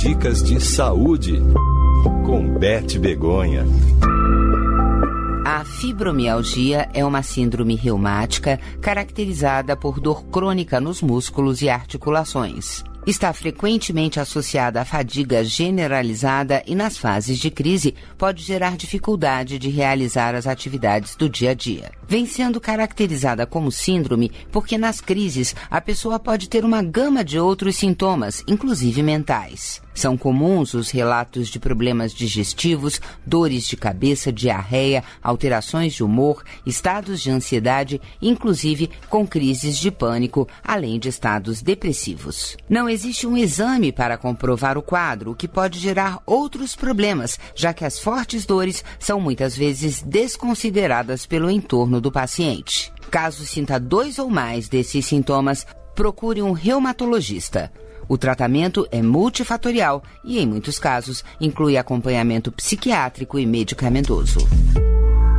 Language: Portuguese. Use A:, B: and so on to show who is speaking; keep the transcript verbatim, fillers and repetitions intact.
A: Dicas de saúde com Beth Begonha.
B: A fibromialgia é uma síndrome reumática caracterizada por dor crônica nos músculos e articulações. Está frequentemente associada à fadiga generalizada e, nas fases de crise, pode gerar dificuldade de realizar as atividades do dia a dia. Vem sendo caracterizada como síndrome porque, nas crises, a pessoa pode ter uma gama de outros sintomas, inclusive mentais. São comuns os relatos de problemas digestivos, dores de cabeça, diarreia, alterações de humor, estados de ansiedade, inclusive com crises de pânico, além de estados depressivos. Não existe um exame para comprovar o quadro, o que pode gerar outros problemas, já que as fortes dores são muitas vezes desconsideradas pelo entorno do paciente. Caso sinta dois ou mais desses sintomas, procure um reumatologista. O tratamento é multifatorial e, em muitos casos, inclui acompanhamento psiquiátrico e medicamentoso.